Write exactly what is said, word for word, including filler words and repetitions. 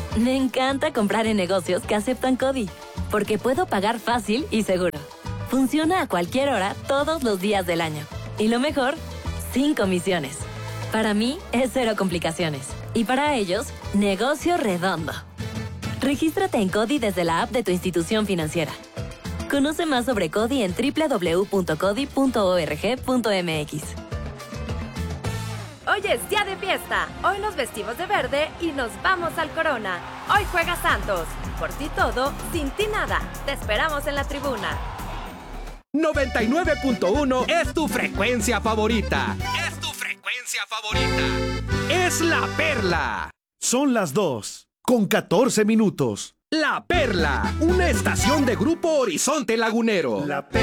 Me encanta comprar en negocios que aceptan CODI, porque puedo pagar fácil y seguro. Funciona a cualquier hora, todos los días del año. Y lo mejor, sin comisiones. Para mí, es cero complicaciones. Y para ellos, negocio redondo. Regístrate en CODI desde la app de tu institución financiera. Conoce más sobre CODI en doble u doble u doble u punto codi punto org punto m x. Hoy es día de fiesta. Hoy nos vestimos de verde y nos vamos al Corona. Hoy juega Santos. Por ti todo, sin ti nada. Te esperamos en la tribuna. noventa y nueve punto uno es tu frecuencia favorita. Es tu frecuencia favorita. Es La Perla. Son las dos, con catorce minutos. La Perla, una estación de Grupo Horizonte Lagunero. La